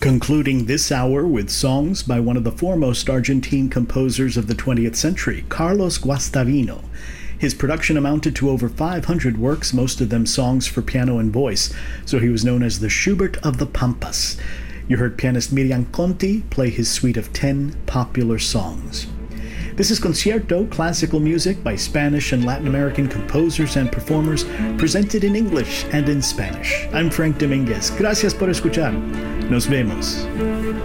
Concluding this hour with songs by one of the foremost Argentine composers of the 20th century, Carlos Guastavino. His production amounted to over 500 works, most of them songs for piano and voice, so he was known as the Schubert of the Pampas. You heard pianist Miriam Conti play his suite of 10 popular songs. This is Concierto, classical music by Spanish and Latin American composers and performers, presented in English and in Spanish. I'm Frank Dominguez. Gracias por escuchar. Nos vemos.